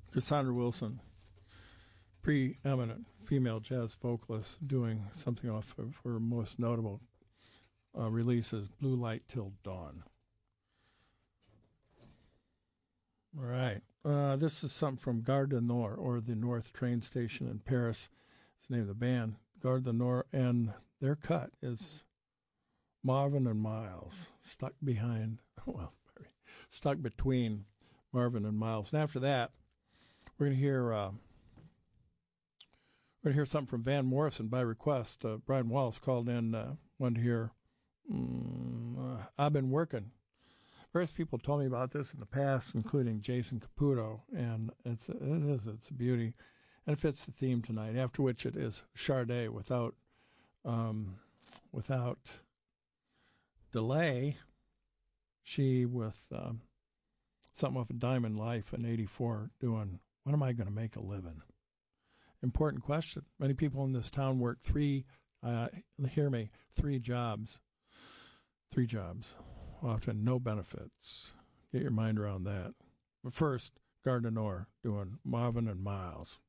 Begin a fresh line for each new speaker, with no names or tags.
Cassandra Wilson, preeminent female jazz vocalist, doing something off of her most notable releases, Blue Light Till Dawn. All right. This is something from Gare du Nord, or the North train station in Paris. It's the name of the band, Gare du Nord, and their cut is Marvin and Miles, stuck between Marvin and Miles. And after that, we're going to hear something from Van Morrison by request. Brian Wallace called in, wanted to hear I've Been Working. Various people told me about this in the past, including Jason Caputo, and it's a beauty, and it fits the theme tonight. After which it is Sade without delay. She with something off of Diamond Life in '84, doing When Am I Going to Make a Living? Important question. Many people in this town work three jobs. Often no benefits. Get your mind around that. But first, Gare du Nord doing Marvin and Miles.